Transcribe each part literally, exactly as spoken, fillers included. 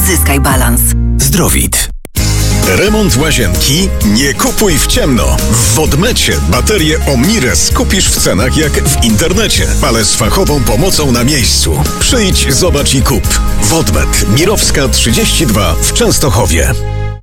Zyskaj balans. Zdrowit. Remont łazienki? Nie kupuj w ciemno. W Wodmecie baterie Omnires kupisz w cenach jak w internecie, ale z fachową pomocą na miejscu. Przyjdź, zobacz i kup. Wodmet, Mirowska trzydzieści dwa w Częstochowie.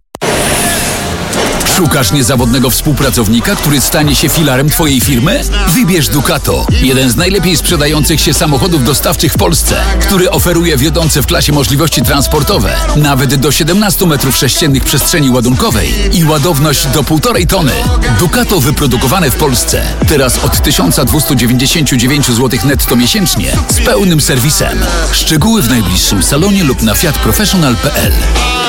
Szukasz niezawodnego współpracownika, który stanie się filarem Twojej firmy? Wybierz Ducato, jeden z najlepiej sprzedających się samochodów dostawczych w Polsce, który oferuje wiodące w klasie możliwości transportowe, nawet do siedemnaście metrów sześciennych przestrzeni ładunkowej i ładowność do półtorej tony. Ducato wyprodukowane w Polsce. Teraz od tysiąc dwieście dziewięćdziesiąt dziewięć złotych netto miesięcznie z pełnym serwisem. Szczegóły w najbliższym salonie lub na fiat professional kropka p l.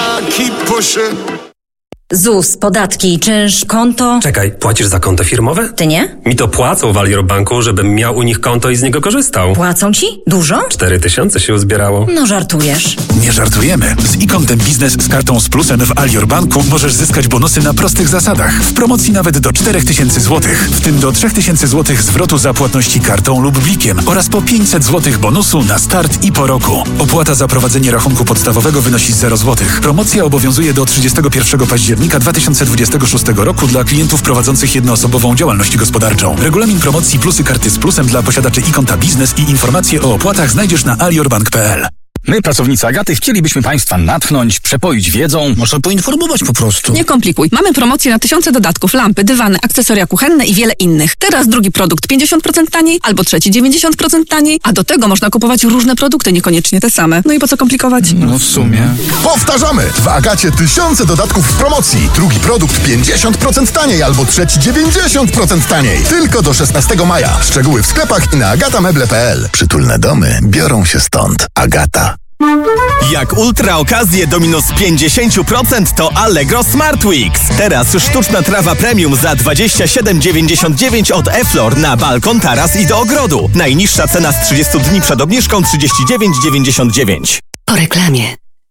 Z U S, podatki, czynsz, konto. Czekaj, płacisz za konto firmowe? Ty nie? Mi to płacą w Alior Banku, żebym miał u nich konto i z niego korzystał. Płacą ci? Dużo? Cztery tysiące się uzbierało. No żartujesz. Nie żartujemy. Z e-kontem biznes z kartą z plusem w Alior Banku możesz zyskać bonusy na prostych zasadach. W promocji nawet do cztery tysiące złotych, w tym do trzy tysiące złotych zwrotu za płatności kartą lub blikiem oraz po pięćset złotych bonusu na start i po roku. Opłata za prowadzenie rachunku podstawowego wynosi zero złotych. Promocja obowiązuje do trzydziestego pierwszego października dwa tysiące dwudziestego szóstego roku dla klientów prowadzących jednoosobową działalność gospodarczą. Regulamin promocji plusy karty z plusem dla posiadaczy e-konta biznes i informacje o opłatach znajdziesz na aliorbank kropka p l. My, pracownicy Agaty, chcielibyśmy Państwa natchnąć, przepoić wiedzą. Można poinformować po prostu. Nie komplikuj. Mamy promocję na tysiące dodatków, lampy, dywany, akcesoria kuchenne i wiele innych. Teraz drugi produkt pięćdziesiąt procent taniej, albo trzeci dziewięćdziesiąt procent taniej, a do tego można kupować różne produkty, niekoniecznie te same. No i po co komplikować? No w sumie. Powtarzamy! W Agacie tysiące dodatków w promocji. Drugi produkt pięćdziesiąt procent taniej, albo trzeci dziewięćdziesiąt procent taniej. Tylko do szesnastego maja. Szczegóły w sklepach i na agatameble kropka p l. Przytulne domy biorą się stąd. Agata. Jak ultra okazje do minus pięćdziesiąt procent to Allegro Smart Weeks. Teraz sztuczna trawa premium za dwadzieścia siedem dziewięćdziesiąt dziewięć od E-Flor na balkon, taras i do ogrodu. Najniższa cena z trzydziestu dni przed obniżką trzydzieści dziewięć dziewięćdziesiąt dziewięć. Po reklamie.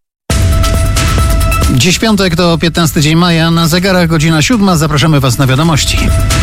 Dziś piątek to piętnasty dzień maja, na zegarach godzina siódma. Zapraszamy Was na wiadomości.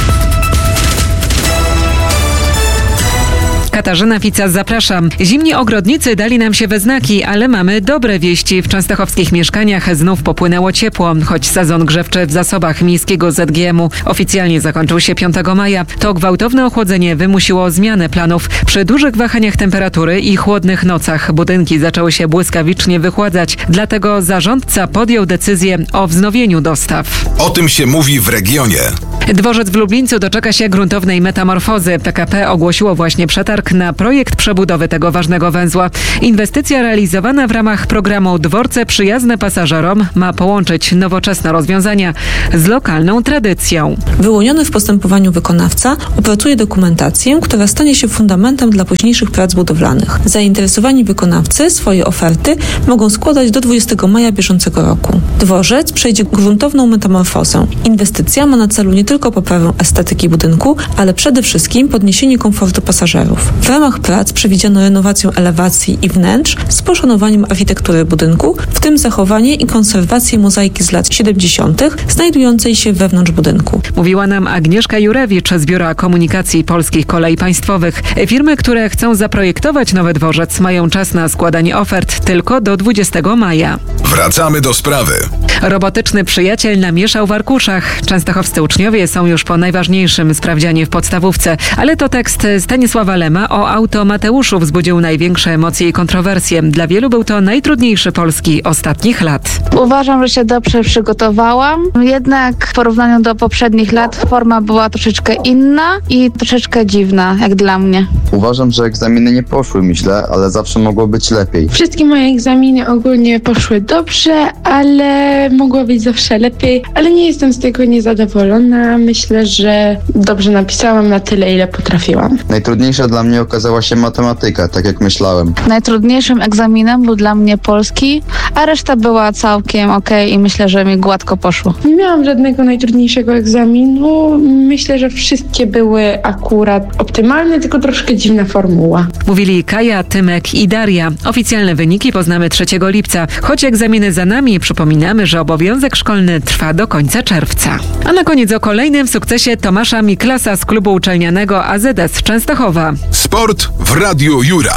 Katarzyna Fica, zapraszam. Zimni ogrodnicy dali nam się we znaki, ale mamy dobre wieści. W częstochowskich mieszkaniach znów popłynęło ciepło, choć sezon grzewczy w zasobach miejskiego Z G M u oficjalnie zakończył się piątego maja. To gwałtowne ochłodzenie wymusiło zmianę planów. Przy dużych wahaniach temperatury i chłodnych nocach budynki zaczęły się błyskawicznie wychładzać. Dlatego zarządca podjął decyzję o wznowieniu dostaw. O tym się mówi w regionie. Dworzec w Lublińcu doczeka się gruntownej metamorfozy. P K P ogłosiło właśnie przetarg na projekt przebudowy tego ważnego węzła. Inwestycja realizowana w ramach programu Dworce Przyjazne Pasażerom ma połączyć nowoczesne rozwiązania z lokalną tradycją. Wyłoniony w postępowaniu wykonawca opracuje dokumentację, która stanie się fundamentem dla późniejszych prac budowlanych. Zainteresowani wykonawcy swoje oferty mogą składać do dwudziestego maja bieżącego roku. Dworzec przejdzie gruntowną metamorfozę. Inwestycja ma na celu nie tylko poprawę estetyki budynku, ale przede wszystkim podniesienie komfortu pasażerów. W ramach prac przewidziano renowację elewacji i wnętrz z poszanowaniem architektury budynku, w tym zachowanie i konserwację mozaiki z lat siedemdziesiątych znajdującej się wewnątrz budynku. Mówiła nam Agnieszka Jurewicz z Biura Komunikacji Polskich Kolei Państwowych. Firmy, które chcą zaprojektować nowy dworzec, mają czas na składanie ofert tylko do dwudziestego maja. Wracamy do sprawy. Robotyczny przyjaciel namieszał w arkuszach. Częstochowscy uczniowie są już po najważniejszym sprawdzianie w podstawówce, ale to tekst Stanisława Lema o auto Mateuszu wzbudził największe emocje i kontrowersje. Dla wielu był to najtrudniejszy polski ostatnich lat. Uważam, że się dobrze przygotowałam, jednak w porównaniu do poprzednich lat forma była troszeczkę inna i troszeczkę dziwna, jak dla mnie. Uważam, że egzaminy nie poszły mi źle, ale zawsze mogło być lepiej. Wszystkie moje egzaminy ogólnie poszły dobrze, ale mogło być zawsze lepiej, ale nie jestem z tego niezadowolona. Myślę, że dobrze napisałam na tyle, ile potrafiłam. Najtrudniejsza dla mnie okazała się matematyka, tak jak myślałem. Najtrudniejszym egzaminem był dla mnie polski, a reszta była całkiem okej i myślę, że mi gładko poszło. Nie miałam żadnego najtrudniejszego egzaminu. Myślę, że wszystkie były akurat optymalne, tylko troszkę dziwna formuła. Mówili Kaja, Tymek i Daria. Oficjalne wyniki poznamy trzeciego lipca. Choć egzaminy za nami, przypominamy, że obowiązek szkolny trwa do końca czerwca. A na koniec o kolejnym sukcesie Tomasza Miklasa z klubu uczelnianego A Z S Częstochowa. Sport w Radiu Jura.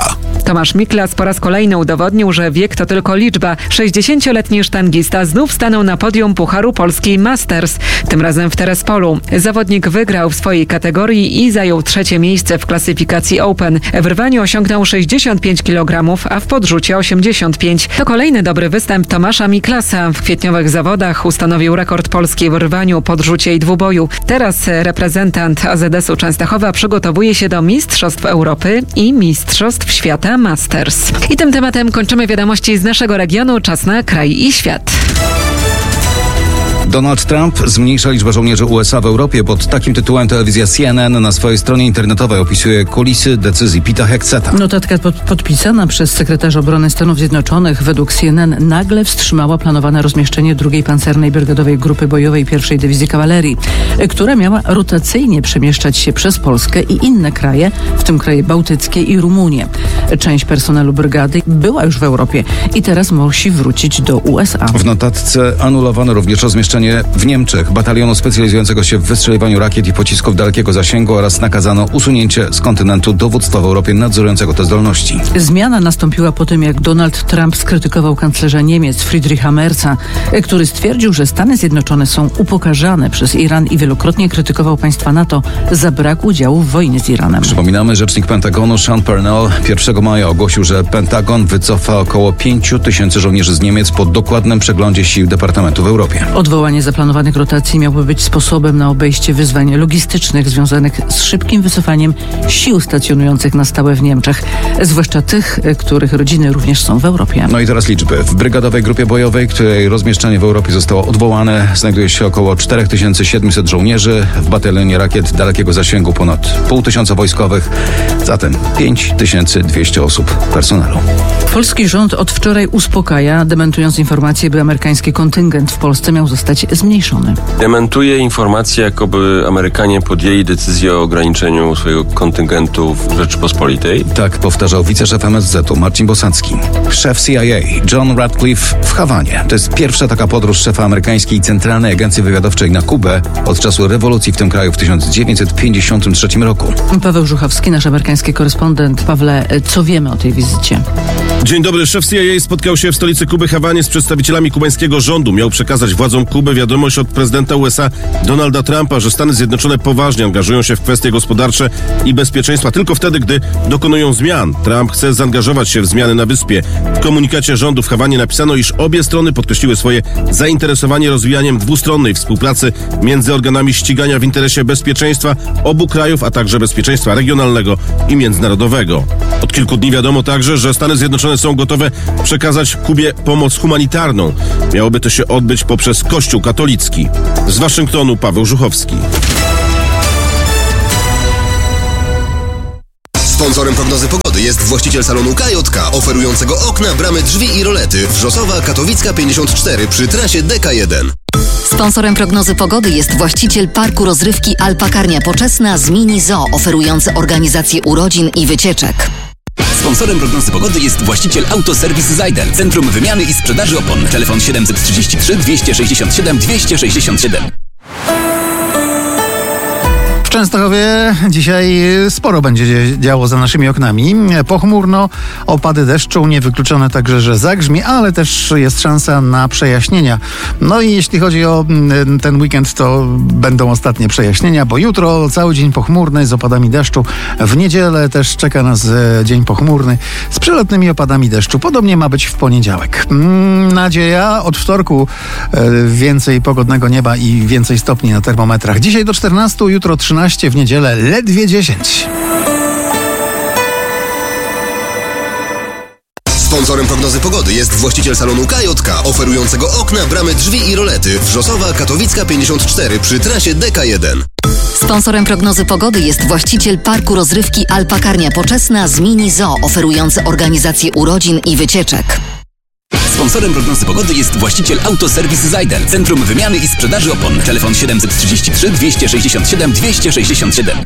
Tomasz Miklas po raz kolejny udowodnił, że wiek to tylko liczba. sześćdziesięcioletni sztangista znów stanął na podium Pucharu Polski Masters, tym razem w Terespolu. Zawodnik wygrał w swojej kategorii i zajął trzecie miejsce w klasyfikacji Open. W rwaniu osiągnął sześćdziesiąt pięć kilogramów, a w podrzucie osiemdziesiąt pięć. To kolejny dobry występ Tomasza Miklasa. W kwietniowych zawodach ustanowił rekord Polski w rwaniu, podrzucie i dwuboju. Teraz reprezentant A Z S-u Częstochowa przygotowuje się do Mistrzostw Europy i Mistrzostw Świata Masters. I tym tematem kończymy wiadomości z naszego regionu. Czas na kraj i świat. Donald Trump zmniejsza liczbę żołnierzy U S A w Europie. Pod takim tytułem telewizja C N N na swojej stronie internetowej opisuje kulisy decyzji Pita Hexeta. Notatka pod, podpisana przez sekretarza obrony Stanów Zjednoczonych według C N N nagle wstrzymała planowane rozmieszczenie drugiej pancernej brygadowej grupy bojowej pierwszej Dywizji Kawalerii, która miała rotacyjnie przemieszczać się przez Polskę i inne kraje, w tym kraje bałtyckie i Rumunię. Część personelu brygady była już w Europie i teraz musi wrócić do U S A. W notatce anulowano również rozmieszczenie w Niemczech batalionu specjalizującego się w wystrzeliwaniu rakiet i pocisków dalekiego zasięgu oraz nakazano usunięcie z kontynentu dowództwa w Europie nadzorującego te zdolności. Zmiana nastąpiła po tym, jak Donald Trump skrytykował kanclerza Niemiec Friedricha Merza, który stwierdził, że Stany Zjednoczone są upokarzane przez Iran i wielokrotnie krytykował państwa NATO za brak udziału w wojnie z Iranem. Przypominamy, rzecznik Pentagonu Sean Parnell pierwszego maja ogłosił, że Pentagon wycofa około pięć tysięcy żołnierzy z Niemiec po dokładnym przeglądzie sił Departamentu w Europie. Odwołanie zaplanowanych rotacji miałoby być sposobem na obejście wyzwań logistycznych związanych z szybkim wycofaniem sił stacjonujących na stałe w Niemczech, zwłaszcza tych, których rodziny również są w Europie. No i teraz liczby. W brygadowej grupie bojowej, której rozmieszczenie w Europie zostało odwołane, znajduje się około cztery tysiące siedemset żołnierzy, w batalionie rakiet dalekiego zasięgu ponad pół tysiąca wojskowych, zatem pięć tysięcy dwieście osób personelu. Polski rząd od wczoraj uspokaja, dementując informację, by amerykański kontyngent w Polsce miał zostać zmniejszony. Dementuje informację, jakoby Amerykanie podjęli decyzję o ograniczeniu swojego kontyngentu w Rzeczypospolitej. Tak powtarzał wiceszef M S Z-u Marcin Bosacki. Szef C I A John Ratcliffe w Hawanie. To jest pierwsza taka podróż szefa amerykańskiej Centralnej Agencji Wywiadowczej na Kubę od czasu rewolucji w tym kraju w tysiąc dziewięćset pięćdziesiątym trzecim roku. Paweł Żuchowski, nasz amerykański korespondent. Pawle, co wiemy o tej wizycie? Dzień dobry. Szef C I A spotkał się w stolicy Kuby Hawanie z przedstawicielami kubańskiego rządu. Miał przekazać władzom Kuby wiadomość od prezydenta U S A Donalda Trumpa, że Stany Zjednoczone poważnie angażują się w kwestie gospodarcze i bezpieczeństwa tylko wtedy, gdy dokonują zmian. Trump chce zaangażować się w zmiany na wyspie. W komunikacie rządu w Hawanie napisano, iż obie strony podkreśliły swoje zainteresowanie rozwijaniem dwustronnej współpracy między organami ścigania w interesie bezpieczeństwa obu krajów, a także bezpieczeństwa regionalnego i międzynarodowego. Od kilku dni wiadomo także, że Stany Zjednoczone są gotowe przekazać Kubie pomoc humanitarną. Miałoby to się odbyć poprzez Kościół katolicki. Z Waszyngtonu Paweł Żuchowski. Sponsorem prognozy pogody jest właściciel salonu K J K, oferującego okna, bramy, drzwi i rolety. Wrzosowa, Katowicka pięćdziesiąt cztery przy trasie D K jeden. Sponsorem prognozy pogody jest właściciel parku rozrywki Alpakarnia Poczesna z Mini Zoo, oferujący organizację urodzin i wycieczek. Sponsorem prognozy pogody jest właściciel Autoserwis Zajder, centrum wymiany i sprzedaży opon. Telefon siedemset trzydzieści trzy dwieście sześćdziesiąt siedem dwieście sześćdziesiąt siedem. W Częstochowie dzisiaj sporo będzie działo za naszymi oknami. Pochmurno, opady deszczu, niewykluczone także, że zagrzmi, ale też jest szansa na przejaśnienia. No i jeśli chodzi o ten weekend, to będą ostatnie przejaśnienia, bo jutro cały dzień pochmurny z opadami deszczu. W niedzielę też czeka nas dzień pochmurny z przelotnymi opadami deszczu. Podobnie ma być w poniedziałek. Nadzieja, od wtorku więcej pogodnego nieba i więcej stopni na termometrach. Dzisiaj do czternastu, jutro trzynaście, w niedzielę ledwie dziesięć. Sponsorem prognozy pogody jest właściciel salonu K J K, oferującego okna, bramy, drzwi i rolety. Wrzosowa, Katowicka pięćdziesiąt cztery przy trasie D K jeden. Sponsorem prognozy pogody jest właściciel parku rozrywki Alpakarnia Poczesna z Mini Zoo, oferujący organizację urodzin i wycieczek. Sponsorem prognozy pogody jest właściciel Autoserwis Zajder, centrum wymiany i sprzedaży opon. Telefon siedemset trzydzieści trzy dwieście sześćdziesiąt siedem dwieście sześćdziesiąt siedem.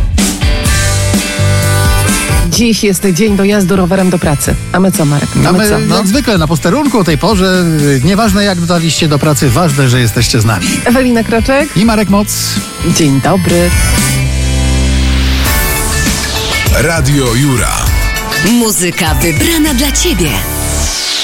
Dziś jest dzień dojazdu rowerem do pracy. A my co, Marek? A my, co, no? jak zwykle na posterunku o tej porze. Nieważne jak dodaliście do pracy, ważne, że jesteście z nami. Ewelina Kroczek i Marek Moc. Dzień dobry. Radio Jura. Muzyka wybrana dla Ciebie.